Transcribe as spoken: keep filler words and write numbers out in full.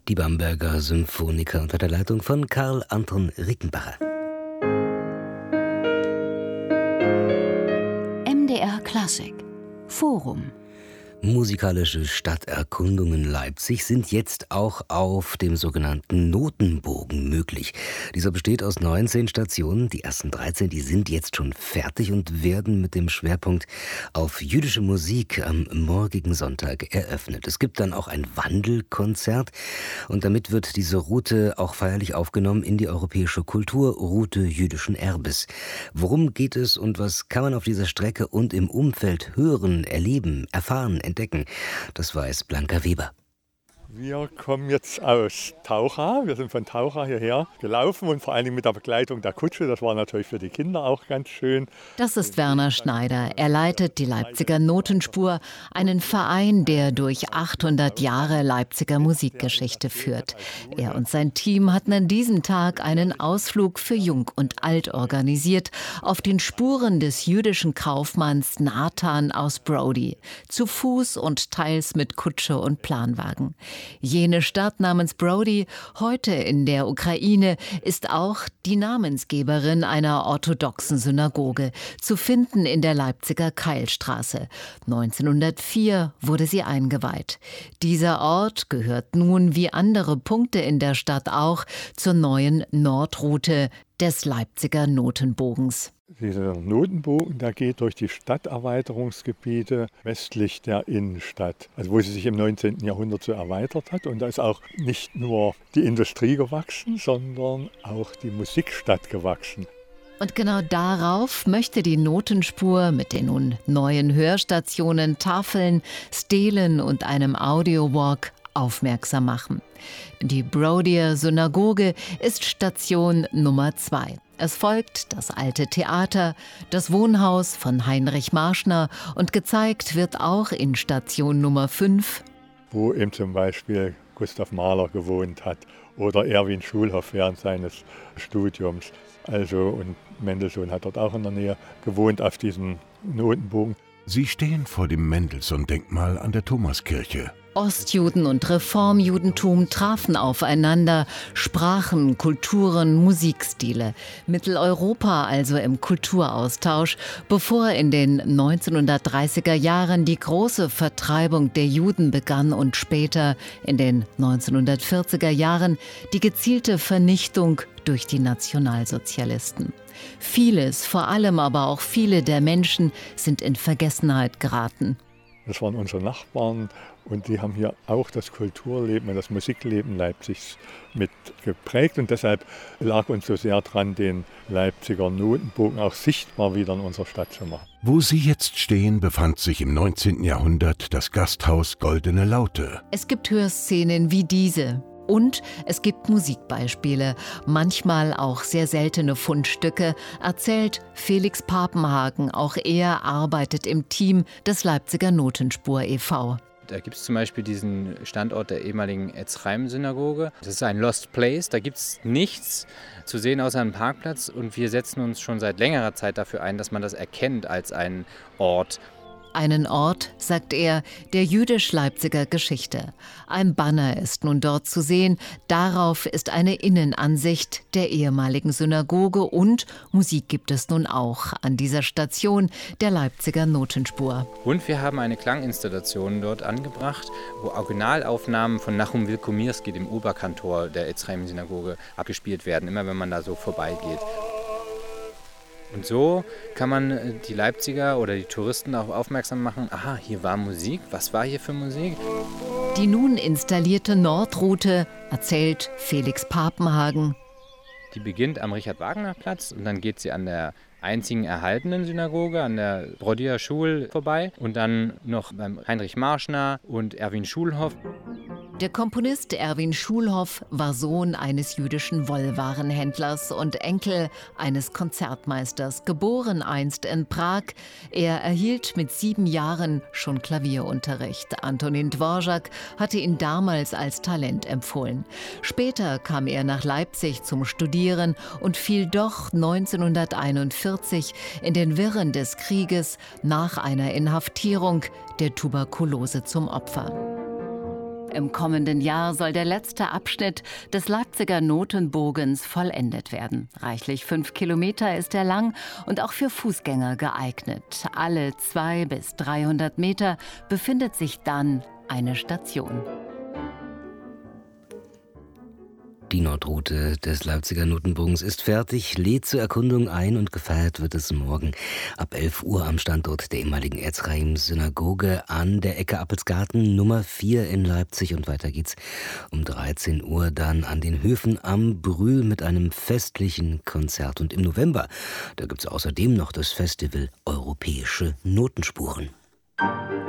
Die Bamberger Symphoniker unter der Leitung von Karl Anton Rickenbacher. M D R Klassik Forum. Musikalische Stadterkundungen Leipzig sind jetzt auch auf dem sogenannten Notenbogen möglich. Dieser besteht aus neunzehn Stationen. Die ersten dreizehn, die sind jetzt schon fertig und werden mit dem Schwerpunkt auf jüdische Musik am morgigen Sonntag eröffnet. Es gibt dann auch ein Wandelkonzert und damit wird diese Route auch feierlich aufgenommen in die europäische Kulturroute jüdischen Erbes. Worum geht es und was kann man auf dieser Strecke und im Umfeld hören, erleben, erfahren, entdecken? Das weiß Blanca Weber. Wir kommen jetzt aus Taucha. Wir sind von Taucha hierher gelaufen und vor allen Dingen mit der Begleitung der Kutsche. Das war natürlich für die Kinder auch ganz schön. Das ist Werner Schneider. Er leitet die Leipziger Notenspur, einen Verein, der durch achthundert Jahre Leipziger Musikgeschichte führt. Er und sein Team hatten an diesem Tag einen Ausflug für Jung und Alt organisiert, auf den Spuren des jüdischen Kaufmanns Nathan aus Brody. Zu Fuß und teils mit Kutsche und Planwagen. Jene Stadt namens Brody, heute in der Ukraine, ist auch die Namensgeberin einer orthodoxen Synagoge, zu finden in der Leipziger Keilstraße. neunzehnhundertvier wurde sie eingeweiht. Dieser Ort gehört nun, wie andere Punkte in der Stadt auch, zur neuen Nordroute des Leipziger Notenbogens. Dieser Notenbogen, der geht durch die Stadterweiterungsgebiete westlich der Innenstadt, also wo sie sich im neunzehnten Jahrhundert so erweitert hat. Und da ist auch nicht nur die Industrie gewachsen, sondern auch die Musikstadt gewachsen. Und genau darauf möchte die Notenspur mit den nun neuen Hörstationen, Tafeln, Stelen und einem Audiowalk aufmerksam machen. Die Brodier Synagoge ist Station Nummer zwei. Es folgt das alte Theater, das Wohnhaus von Heinrich Marschner und gezeigt wird auch in Station Nummer fünf, wo eben zum Beispiel Gustav Mahler gewohnt hat oder Erwin Schulhoff während seines Studiums. Also, und Mendelssohn hat dort auch in der Nähe gewohnt auf diesem Notenbogen. Sie stehen vor dem Mendelssohn-Denkmal an der Thomaskirche. Ostjuden und Reformjudentum trafen aufeinander, Sprachen, Kulturen, Musikstile. Mitteleuropa also im Kulturaustausch, bevor in den neunzehnhundertdreißiger Jahren die große Vertreibung der Juden begann und später in den neunzehnhundertvierziger Jahren die gezielte Vernichtung durch die Nationalsozialisten. Vieles, vor allem aber auch viele der Menschen, sind in Vergessenheit geraten. Das waren unsere Nachbarn und die haben hier auch das Kulturleben und das Musikleben Leipzigs mit geprägt. Und deshalb lag uns so sehr dran, den Leipziger Notenbogen auch sichtbar wieder in unserer Stadt zu machen. Wo Sie jetzt stehen, befand sich im neunzehnten Jahrhundert das Gasthaus Goldene Laute. Es gibt Hörszenen wie diese. Und es gibt Musikbeispiele, manchmal auch sehr seltene Fundstücke, erzählt Felix Papenhagen. Auch er arbeitet im Team des Leipziger Notenspur e V Da gibt es zum Beispiel diesen Standort der ehemaligen Etzraim-Synagoge. Das ist ein Lost Place, da gibt es nichts zu sehen außer einem Parkplatz. Und wir setzen uns schon seit längerer Zeit dafür ein, dass man das erkennt als einen Ort. Einen Ort, sagt er, der jüdisch-Leipziger Geschichte. Ein Banner ist nun dort zu sehen. Darauf ist eine Innenansicht der ehemaligen Synagoge und Musik gibt es nun auch an dieser Station der Leipziger Notenspur. Und wir haben eine Klanginstallation dort angebracht, wo Originalaufnahmen von Nachum Wilkomirski, dem Oberkantor der Etzraim-Synagoge, abgespielt werden, immer wenn man da so vorbeigeht. Und so kann man die Leipziger oder die Touristen auch aufmerksam machen, aha, hier war Musik, was war hier für Musik? Die nun installierte Nordroute, erzählt Felix Papenhagen. Die beginnt am Richard-Wagner-Platz und dann geht sie an der einzigen erhaltenen Synagoge, an der Brodier Schul vorbei und dann noch beim Heinrich Marschner und Erwin Schulhoff. Der Komponist Erwin Schulhoff war Sohn eines jüdischen Wollwarenhändlers und Enkel eines Konzertmeisters, geboren einst in Prag. Er erhielt mit sieben Jahren schon Klavierunterricht. Antonin Dvorak hatte ihn damals als Talent empfohlen. Später kam er nach Leipzig zum Studieren und fiel doch neunzehnhunderteinundvierzig in den Wirren des Krieges nach einer Inhaftierung der Tuberkulose zum Opfer. Im kommenden Jahr soll der letzte Abschnitt des Leipziger Notenbogens vollendet werden. Reichlich fünf Kilometer ist er lang und auch für Fußgänger geeignet. Alle zwei bis dreihundert Meter befindet sich dann eine Station. Die Nordroute des Leipziger Notenbogens ist fertig, lädt zur Erkundung ein und gefeiert wird es morgen ab elf Uhr am Standort der ehemaligen Ezraim-Synagoge an der Ecke Appelsgarten Nummer vier in Leipzig. Und weiter geht's um dreizehn Uhr dann an den Höfen am Brühl mit einem festlichen Konzert. Und im November, da gibt's außerdem noch das Festival Europäische Notenspuren.